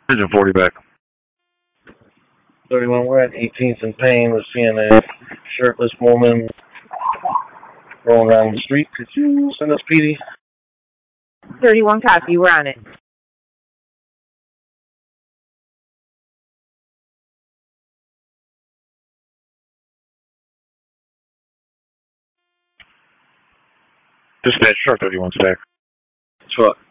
Pigeon 40 back. 31, we're at 18th and Payne. We're seeing a shirtless woman rolling down the street. Could you send us PD? 31 copy, we're on it. Dispatch truck 31 back. Truck.